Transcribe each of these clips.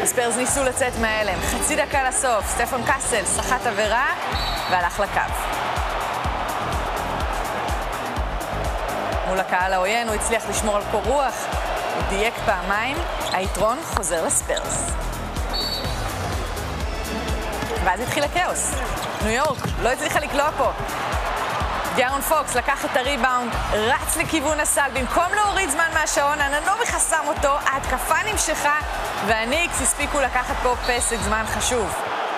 הספיירס ניסו לצאת מההלם. חצי דקה לסוף, סטפן קאסל סחט עבירה והלך לקו. מול הקהל העוין הוא הצליח לשמור על קור רוח, הוא דייק פעמיים, היתרון חוזר לספיירס. ואז התחיל הכאוס. ניו יורק לא הצליחה לקלוע פה. דיארון פוקס לקח את הריבאונד, רץ לכיוון הסל, במקום להוריד זמן מהשעון, אננובי חסם אותו, ההתקפה נמשכה, והניקס הספיקו לקחת פה פסק זמן חשוב.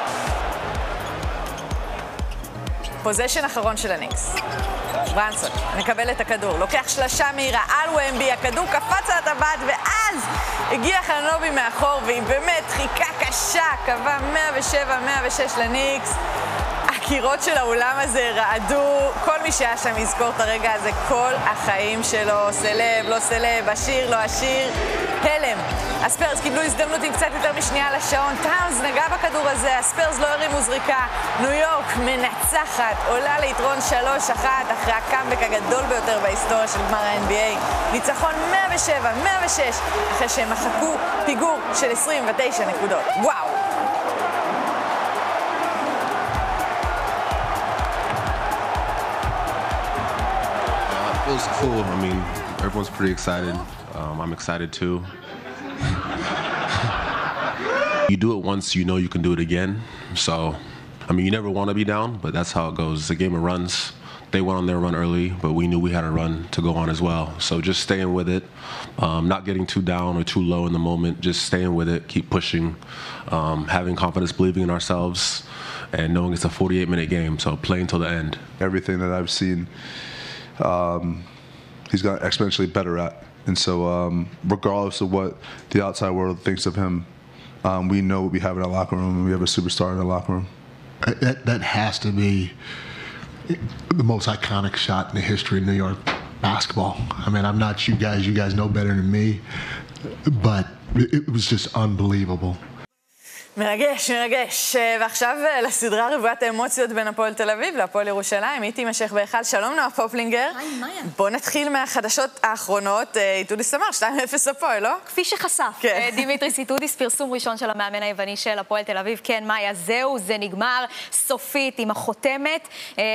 פוזיישן אחרון של הניקס. ברנסון מקבל את הכדור, לוקח שלשה מהירה על ומבי, הכדור קפץ על הטבעת, ואז הגיע אננובי מאחור, והיא באמת דחיקה קשה, קבע 107-106 לניקס. הקירות של האולם הזה רעדו, כל מי שהיה שם יזכור את הרגע הזה כל החיים שלו, סלב, לא סלב, עשיר, לא עשיר, הלם. הספיירס קיבלו הזדמנות עם קצת יותר משנייה לשעון, טאונס נגע בכדור הזה, הספיירס לא הרימו זריקה, ניו יורק מנצחת, עולה ליתרון 3-1 אחרי הקאמבק הגדול ביותר בהיסטוריה של גמר ה-NBA, ניצחון 107-106 אחרי שהם מחקו פיגור של 29 נקודות. וואו! Feels cool. I mean, everyone's pretty excited. I'm excited too. You do it once, you know you can do it again. So, I mean, you never want to be down, but that's how it goes. It's a game of runs. They went on their run early, but we knew we had a run to go on as well. So just staying with it, not getting too down or too low in the moment, just staying with it, keep pushing, having confidence, believing in ourselves, and knowing it's a 48-minute game, so playing till the end. Everything that I've seen, he's gotten exponentially better at, and so regardless of what the outside world thinks of him, we know what we have in our locker room, and we have a superstar in our locker room. That has to be the most iconic shot in the history of New York basketball. I mean, I'm not you guys know better than me, but it was just unbelievable. מרגש, מרגש. ועכשיו לסדרה רבועת האמוציות בין הפועל תל אביב להפועל ירושלים. היא תימשך בהיכל. שלום נועה פופלינגר. היי, מאיה. בוא נתחיל מהחדשות האחרונות. איתודיס אמר 2-0 הפועל, לא? כפי שחשף דימיטריס איתודיס, פרסום ראשון של המאמן היווני של הפועל תל אביב. כן, מאיה, זהו, זה נגמר סופית עם החותמת.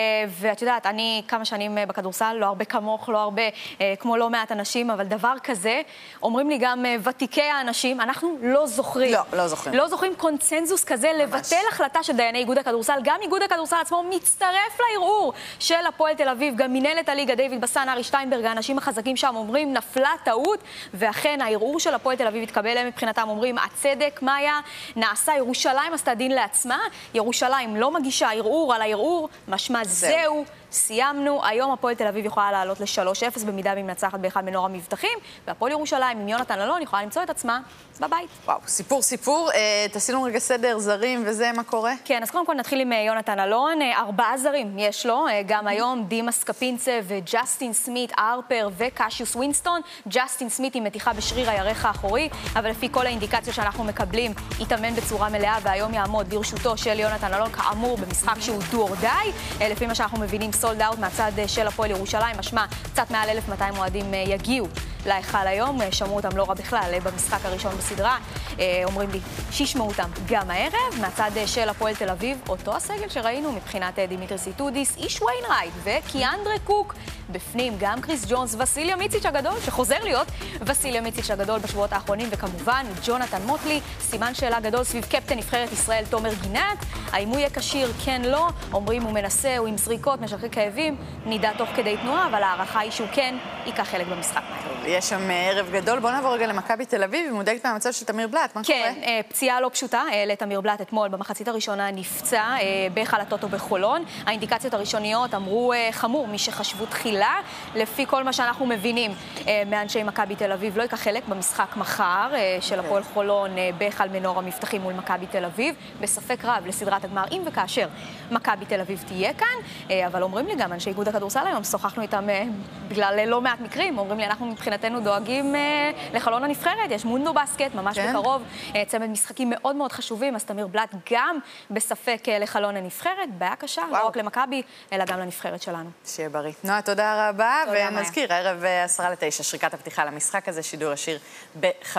ואת יודעת, אני כמה שנים בכדורסל, לא הרבה כמוך, לא הרבה כמו לא מעט אנשים, אבל דבר כזה, אומרים לי גם ותיקי האנשים, אנחנו לא זוכרים. לא זוכרים. לא זוכרים קונצנזוס כזה, לבטל החלטה של דייני איגוד הכדורסל. גם איגוד הכדורסל עצמו מצטרף לערעור של הפועל תל אביב. גם מנהלת הליגה דיוויד בסן, ארי שטיינברג, האנשים החזקים שם אומרים נפלה טעות, ואכן הערעור של הפועל תל אביב התקבל. הם מבחינתם אומרים הצדק מאיה נעשה, ירושלים עשתה דין לעצמה, ירושלים לא מגישה ערעור על הערעור, משמע זהו, סיימנו. היום הפועל תל אביב יכולה לעלות ל-3-0 במידה והיא מנצחת באחד מנור המבטחים, והפועל ירושלים עם יונתן אלון יכולה למצוא את עצמה בבית. וואו, סיפור. תעשינו רגע סדר זרים וזה, מה קורה? כן, אז קודם כל נתחיל עם יונתן אלון. 4 זרים יש לו, גם היום דימאס קפינצה וג'סטין סמית, ארפר וקשיוס ווינסטון. ג'סטין סמית עם מתיחה בשריר הירך האחורי, אבל לפי כל האינדיקציות שאנחנו מקבלים, יתאמן בצורה מלאה, והיום יעמוד לרשותו של יונתן אלון, כאמור במשחק שהוא do or die. לפי מה שאנחנו מבינים, סולד אאוט מהצד של הפועל ירושלים, משמע קצת מעל 1,200 מועדים יגיעו להיכל היום, שמעו אותם לא רע בכלל במשחק הראשון בסדרה, אומרים לי שישמעו אותם גם הערב. מהצד של הפועל תל אביב, אותו הסגל שראינו מבחינת דימיטריס איתודיס, איש ויינרייט וקיאנדרה קוק בפנים, גם קריס ג'ונס, וסיליה מיציץ' הגדול, שחוזר להיות וסיליה מיציץ' הגדול בשבועות האחרונים, וכמובן ג'ונתן מוטלי, סימן שאלה גדול סביב קפטן נבחרת ישראל תומר גינת, האם הוא יהיה כשיר, כן לא, אומרים הוא מנסה, הוא עם זריקות, משחרר כאבים, נידע תוך כדי תנועה, אבל הערכה היא שהוא כן ייקח חלק במשחק. יש שם ערב גדול, בוא נעבור רגע למכבי תל אביב, היא מודאגת מהמצב של תמיר בלאט, מה קורה? כן, פציעה לא פשוטה, לתמיר בלאט אתמול במחצית הראשונה נפצע בהיכל הטוטו בחולון. האינדיקציות הראשוניות אמרו חמור, מי שחשבו תחילה, לפי כל מה שאנחנו מבינים מאנשי מכבי תל אביב, לא ייקח חלק במשחק מחר של הפועל חולון בהיכל מנור המבטחים מול מכבי תל אביב, בספק רב לסדרת הגמר, אם וכאשר מכבי תל אביב תהיה כאן, אבל אומרים לי גם אנשי איגוד הכדורסל היום, שוחחנו איתם בגלל לא מעט מקרים, אומרים לי אנחנו מבחינתנו דואגים לחלון הנבחרת, יש מונדו בסקט ממש בקרוב, צמד משחקים מאוד מאוד חשובים, אז תמיר בלאט גם בספק לחלון הנבחרת, בעיה קשה, לא רק למכבי, אלא גם לנבחרת שלנו. שיהיה בריא. נועה, תודה רבה, ונזכיר, הערב 8:50, שריקת הפתיחה למשחק הזה, שידור ישיר ב5.